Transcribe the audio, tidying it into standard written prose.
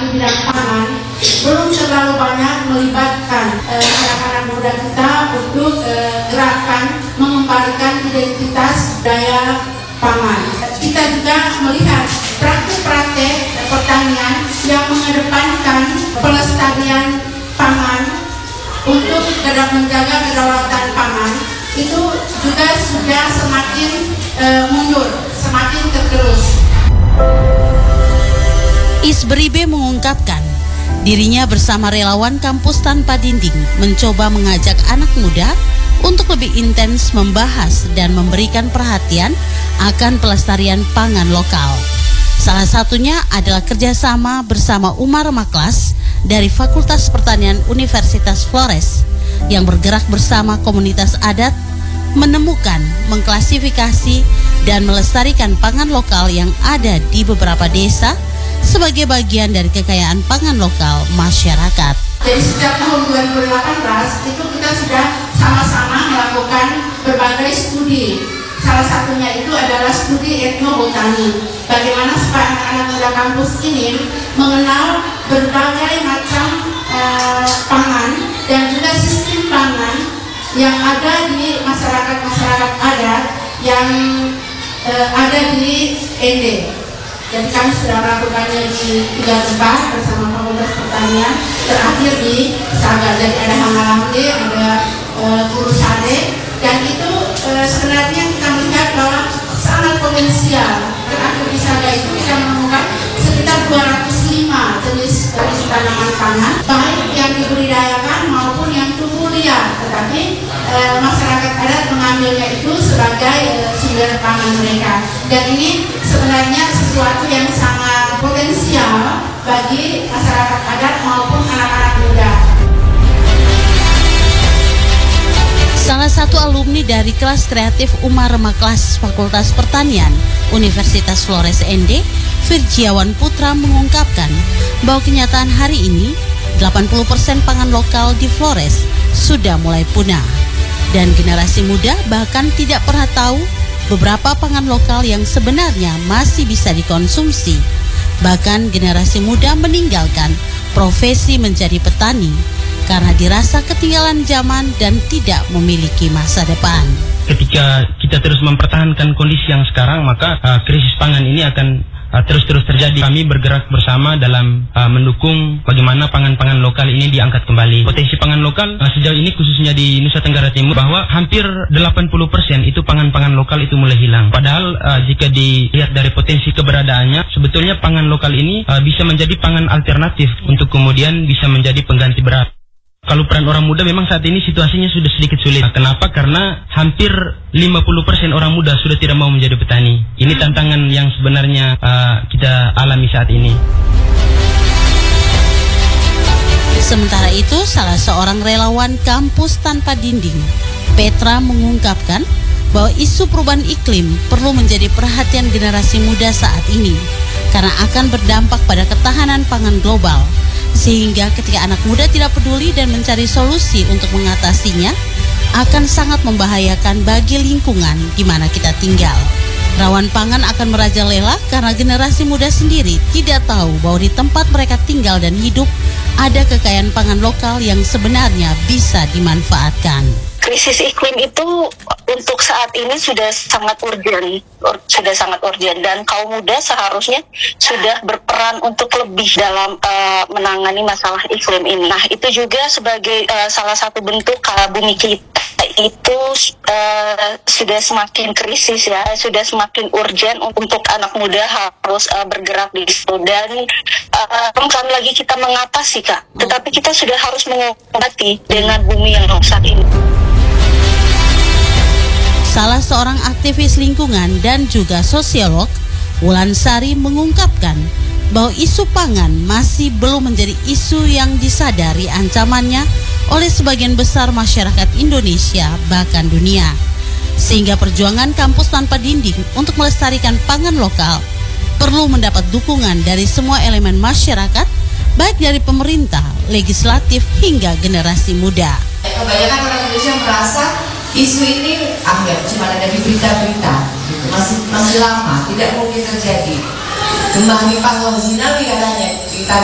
di bidang pangan belum terlalu banyak melibatkan anak-anak muda kita untuk gerakan mengembalikan identitas budaya pangan. Kita juga melihat praktik-praktik pertanian yang mengedepankan pelestarian pangan untuk menjaga kedaulatan pangan itu juga sudah semakin mundur, semakin tergerus. Isberibe mengungkapkan dirinya bersama relawan Kampus Tanpa Dinding mencoba mengajak anak muda untuk lebih intens membahas dan memberikan perhatian akan pelestarian pangan lokal. Salah satunya adalah kerjasama bersama Umar Maklas dari Fakultas Pertanian Universitas Flores yang bergerak bersama komunitas adat menemukan, mengklasifikasi, dan melestarikan pangan lokal yang ada di beberapa desa sebagai bagian dari kekayaan pangan lokal masyarakat. Jadi sejak tahun 2018 itu kita sudah sama-sama melakukan berbagai studi. Salah satunya itu adalah studi etnobotani. Bagaimana supaya anak-anak muda kampus ini mengenal berbagai macam pangan dan juga sistem pangan yang ada di masyarakat-masyarakat adat yang ada di ND. Jadi kami sudah melakukannya di 3 tempat bersama Fakultas Pertanian, terakhir di Saga. Jadi ada Hangalamde, ada Guru Sade, dan itu sebenarnya kita melihat bahwa sangat potensial. Terakhir di Saga itu kita menemukan sekitar 205 jenis tanaman pangan, baik yang dibudidayakan maupun yang tumbuh liar. Tetapi masyarakat adat mengambilnya itu sebagai sumber pangan mereka. Dan ini sebenarnya sesuatu yang sangat potensial bagi masyarakat adat maupun anak-anak muda. Salah satu alumni dari kelas kreatif Umar Maklas Fakultas Pertanian Universitas Flores ND, Virjiawan Putra mengungkapkan bahwa kenyataan hari ini 80% pangan lokal di Flores sudah mulai punah. Dan generasi muda bahkan tidak pernah tahu beberapa pangan lokal yang sebenarnya masih bisa dikonsumsi. Bahkan generasi muda meninggalkan profesi menjadi petani karena dirasa ketinggalan zaman dan tidak memiliki masa depan. Ketika kita terus mempertahankan kondisi yang sekarang, maka krisis pangan ini akan terus-terus terjadi. Kami bergerak bersama dalam mendukung bagaimana pangan-pangan lokal ini diangkat kembali. Potensi pangan lokal sejauh ini khususnya di Nusa Tenggara Timur bahwa hampir 80% itu pangan-pangan lokal itu mulai hilang. Padahal jika dilihat dari potensi keberadaannya, sebetulnya pangan lokal ini bisa menjadi pangan alternatif untuk kemudian bisa menjadi pengganti beras. Kalau peran orang muda memang saat ini situasinya sudah sedikit sulit. Kenapa? Karena hampir 50% orang muda sudah tidak mau menjadi petani. Ini tantangan yang sebenarnya kita alami saat ini. Sementara itu, salah seorang relawan Kampus Tanpa Dinding, Petra, mengungkapkan bahwa isu perubahan iklim perlu menjadi perhatian generasi muda saat ini karena akan berdampak pada ketahanan pangan global. Sehingga ketika anak muda tidak peduli dan mencari solusi untuk mengatasinya, akan sangat membahayakan bagi lingkungan di mana kita tinggal. Rawan pangan akan merajalela karena generasi muda sendiri tidak tahu bahwa di tempat mereka tinggal dan hidup ada kekayaan pangan lokal yang sebenarnya bisa dimanfaatkan. Krisis iklim itu untuk saat ini sudah sangat urgent dan kaum muda seharusnya sudah berperan untuk lebih dalam menangani masalah iklim ini. Nah, itu juga sebagai salah satu bentuk bumi kita itu sudah semakin krisis ya, sudah semakin urgent untuk anak muda harus bergerak di situ. Dan bukan lagi kita mengatasi, Kak, tetapi kita sudah harus mengobati dengan bumi yang rusak ini. Salah seorang aktivis lingkungan dan juga sosiolog, Wulan Sari, mengungkapkan bahwa isu pangan masih belum menjadi isu yang disadari ancamannya oleh sebagian besar masyarakat Indonesia bahkan dunia. Sehingga perjuangan Kampus Tanpa Dinding untuk melestarikan pangan lokal perlu mendapat dukungan dari semua elemen masyarakat, baik dari pemerintah, legislatif hingga generasi muda. Kebanyakan orang Indonesia merasa isu ini cuma ada di berita-berita, gitu. masih lama, tidak mungkin terjadi. Gemah Nipah Wazinawi katanya